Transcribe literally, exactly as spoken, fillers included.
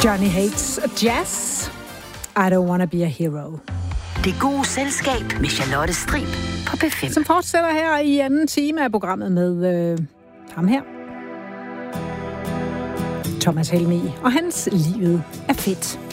Johnny Hates Jazz. I don't wanna be a hero. Det gode selskab med Charlotte Strib på P fem. Som fortsætter her i anden time af programmet med øh, ham her. Thomas Helmig og hans Livet er fedt.